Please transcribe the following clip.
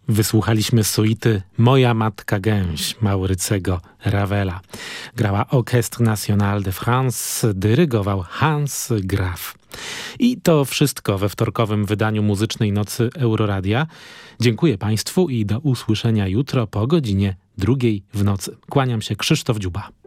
Wysłuchaliśmy suity Moja matka gęś Maurycego Ravela. Grała Orchestre National de France, dyrygował Hans Graf. I to wszystko we wtorkowym wydaniu Muzycznej Nocy Euroradia. Dziękuję Państwu i do usłyszenia jutro po godzinie 2:00 w nocy. Kłaniam się, Krzysztof Dziuba.